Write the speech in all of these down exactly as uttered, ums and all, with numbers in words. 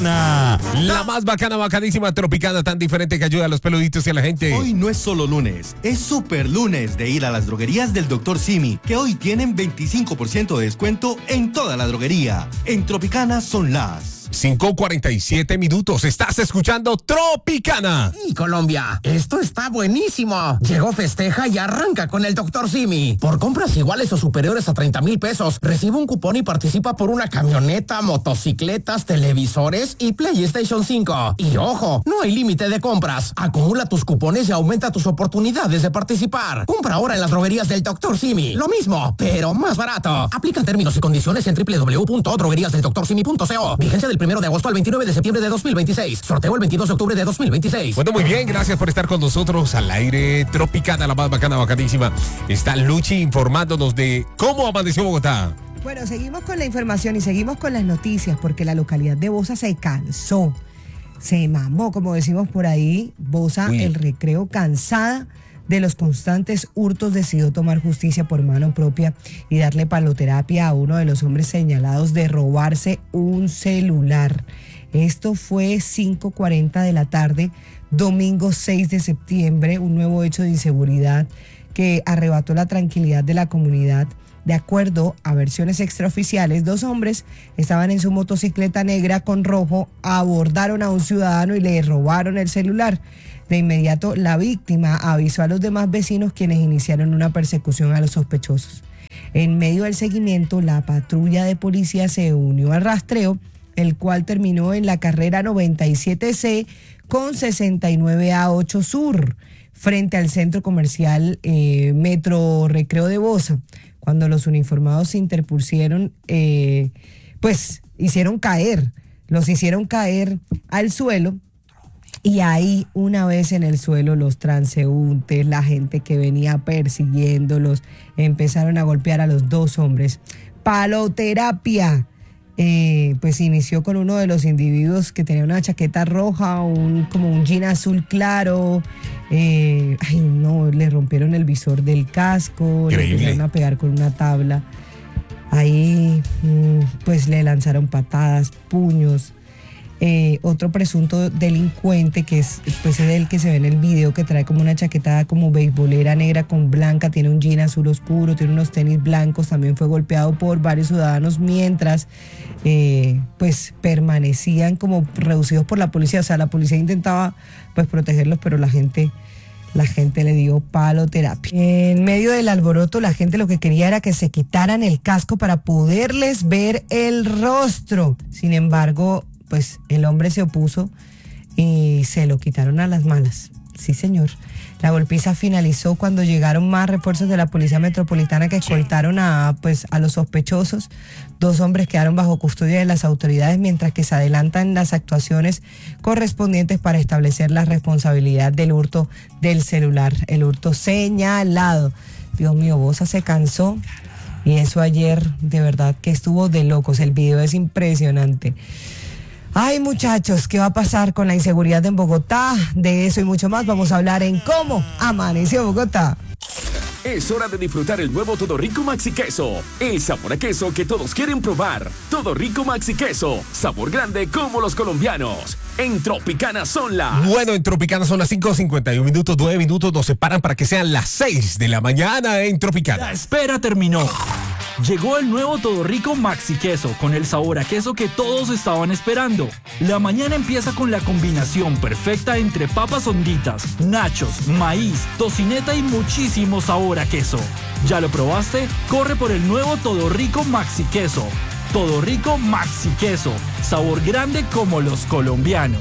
Tropicana. La más bacana, bacanísima, Tropicana, tan diferente que ayuda a los peluditos y a la gente. Hoy no es solo lunes, es super lunes de ir a las droguerías del doctor Simi, que hoy tienen veinticinco por ciento de descuento en toda la droguería. En Tropicana son las cinco cuarenta y siete minutos. Estás escuchando Tropicana. Y Colombia, esto está buenísimo. Llegó Festeja y arranca con el doctor Simi. Por compras iguales o superiores a treinta mil pesos, recibe un cupón y participa por una camioneta, motocicletas, televisores y PlayStation cinco. Y ojo, no hay límite de compras. Acumula tus cupones y aumenta tus oportunidades de participar. Compra ahora en las droguerías del doctor Simi. Lo mismo, pero más barato. Aplican términos y condiciones en doble u doble u doble u punto droguerías del doctor simi punto co. Vigencia del primero de agosto al veintinueve de septiembre de dos mil veintiséis. Sorteo el veintidós de octubre de dos mil veintiséis. Bueno, muy bien, gracias por estar con nosotros al aire. Tropicana, la más bacana, bacanísima. Está Luchi informándonos de cómo amaneció Bogotá. Bueno, seguimos con la información y seguimos con las noticias porque la localidad de Bosa se cansó, se mamó, como decimos por ahí. Bosa, Uy. el Recreo, cansada de los constantes hurtos, decidió tomar justicia por mano propia y darle paloterapia a uno de los hombres señalados de robarse un celular. Esto fue cinco cuarenta de la tarde, domingo seis de septiembre, un nuevo hecho de inseguridad que arrebató la tranquilidad de la comunidad. De acuerdo a versiones extraoficiales, dos hombres estaban en su motocicleta negra con rojo, abordaron a un ciudadano y le robaron el celular. De inmediato, la víctima avisó a los demás vecinos, quienes iniciaron una persecución a los sospechosos. En medio del seguimiento, la patrulla de policía se unió al rastreo, el cual terminó en la carrera noventa y siete C con sesenta y nueve A ocho Sur, frente al centro comercial eh, Metro Recreo de Bosa. Cuando los uniformados se interpusieron, eh, pues hicieron caer, los hicieron caer al suelo. Y ahí, una vez en el suelo, los transeúntes, la gente que venía persiguiéndolos, empezaron a golpear a los dos hombres. Paloterapia. Eh, pues inició con uno de los individuos que tenía una chaqueta roja, un, como un jean azul claro. Eh, ay, no, le rompieron el visor del casco, Increíble. le empezaron a pegar con una tabla. Ahí, pues le lanzaron patadas, puños. Eh, otro presunto delincuente, que es pues es el que se ve en el video, que trae como una chaqueta como beisbolera negra con blanca, tiene un jean azul oscuro, tiene unos tenis blancos, también fue golpeado por varios ciudadanos mientras eh, pues permanecían como reducidos por la policía. O sea, la policía intentaba pues protegerlos, pero la gente... La gente le dio paloterapia. En medio del alboroto, la gente lo que quería era que se quitaran el casco para poderles ver el rostro. Sin embargo, pues el hombre se opuso y se lo quitaron a las malas. Sí, señor. La golpiza finalizó cuando llegaron más refuerzos de la Policía Metropolitana que escoltaron a, pues, a los sospechosos. Dos hombres quedaron bajo custodia de las autoridades mientras que se adelantan las actuaciones correspondientes para establecer la responsabilidad del hurto del celular, el hurto señalado. Dios mío, Bosa se cansó y eso ayer de verdad que estuvo de locos. El video es impresionante. Ay, muchachos, ¿qué va a pasar con la inseguridad en Bogotá? De eso y mucho más vamos a hablar en Cómo Amaneció Bogotá. Es hora de disfrutar el nuevo Todo Rico Maxi Queso. El sabor a queso que todos quieren probar. Todo Rico Maxi Queso. Sabor grande como los colombianos. En Tropicana son las... Bueno, en Tropicana son las cinco cincuenta y un minutos, nueve minutos, nos separan para que sean las seis de la mañana en Tropicana. La espera terminó. Llegó el nuevo Todo Rico Maxi Queso con el sabor a queso que todos estaban esperando. La mañana empieza con la combinación perfecta entre papas honditas, nachos, maíz, tocineta y muchísimo sabor a queso. ¿Ya lo probaste? Corre por el nuevo Todo Rico Maxi Queso. Todo Rico Maxi Queso. Sabor grande como los colombianos.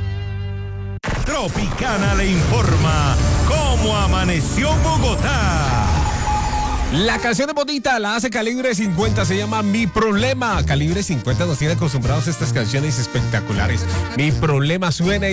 Tropicana le informa cómo amaneció Bogotá. La canción de Bonita la hace Calibre cincuenta, se llama Mi Problema. Calibre cincuenta nos tiene acostumbrados a estas canciones espectaculares. Mi Problema suena